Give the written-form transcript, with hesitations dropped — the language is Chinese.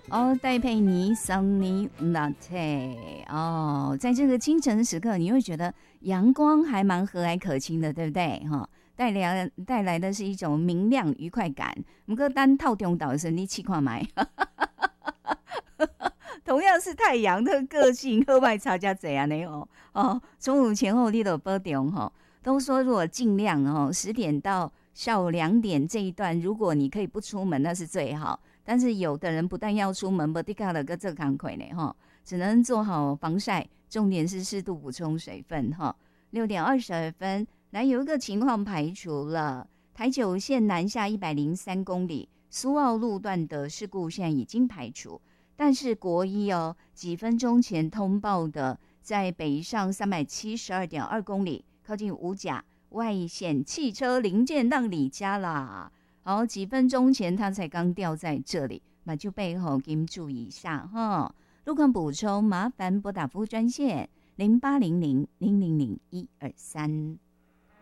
哦，戴佩妮 Sunny Latte 哦，在这个清晨时刻，你会觉得阳光还蛮和蔼可亲的，对不对？哈、带来的是一种明亮愉快感。不过单套中岛的时候，你气看买，同样是太阳的个性，喝外差加怎样呢？哦，中午前后你都保重哈。都说如果尽量10点到下午2点这一段，如果你可以不出门，那是最好。但是有的人不但要出门，不得干了个这康亏呢哈，只能做好防晒，重点是适度补充水分哈。6:22，来有一个情况排除了，台九线南下103公里，苏澳路段的事故现在已经排除，但是国一几分钟前通报的，在北上372.2公里，靠近五甲外线汽车零件让你家啦。好，几分钟前他才刚掉在这里，那就背后给你注意一下哈。路况补充，麻烦拨打服务专线0800000123。